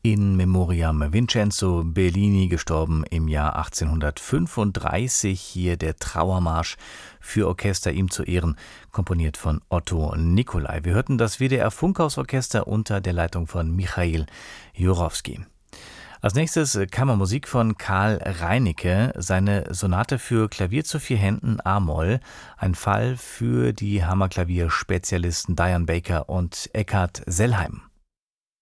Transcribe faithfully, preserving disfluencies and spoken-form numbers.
In memoriam Vincenzo Bellini, gestorben im Jahr achtzehnhundertfünfunddreißig. Hier der Trauermarsch für Orchester ihm zu Ehren, komponiert von Otto Nicolai. Wir hörten das W D R Funkhausorchester unter der Leitung von Michail Jurowski. Als nächstes Kammermusik von Karl Reinicke, seine Sonate für Klavier zu vier Händen a-Moll, ein Fall für die Hammerklavier-Spezialisten Diane Baker und Eckhard Sellheim.